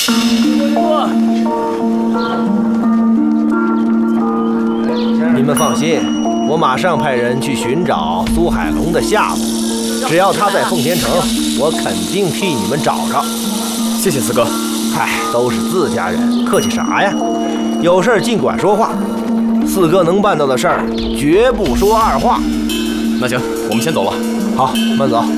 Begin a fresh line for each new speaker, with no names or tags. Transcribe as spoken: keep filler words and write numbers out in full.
你们放心，我马上派人去寻找苏海龙的下落。只要他在奉天城，我肯定替你们找着。
谢谢四哥。
嗨，都是自家人，客气啥呀？有事尽管说话。四哥能办到的事儿，绝不说二话。
那行，我们先走了。
好，慢走。